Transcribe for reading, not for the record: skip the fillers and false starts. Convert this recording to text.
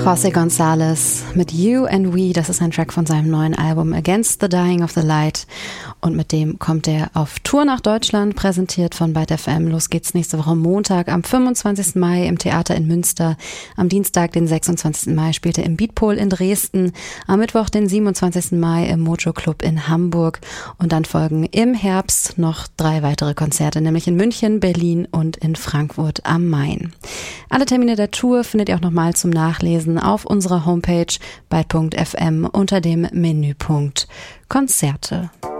José González mit You and We, das ist ein Track von seinem neuen Album Against the Dying of the Light und mit dem kommt er auf Tour nach Deutschland, präsentiert von Byte FM. Los geht's nächste Woche Montag am 25. Mai im Theater in Münster, am Dienstag, den 26. Mai spielt er im Beatpol in Dresden, am Mittwoch, den 27. Mai im Mojo Club in Hamburg und dann folgen im Herbst noch 3 weitere Konzerte, nämlich in München, Berlin und in Frankfurt am Main. Alle Termine der Tour findet ihr auch nochmal zum Nachlesen auf unserer Homepage byte.fm unter dem Menüpunkt Konzerte.